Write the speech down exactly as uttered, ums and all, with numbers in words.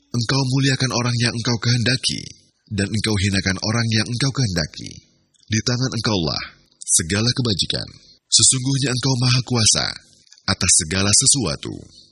engkau muliakan orang yang engkau kehendaki, dan engkau hinakan orang yang engkau kehendaki. Di tangan engkaulah segala kebajikan. Sesungguhnya engkau maha kuasa atas segala sesuatu.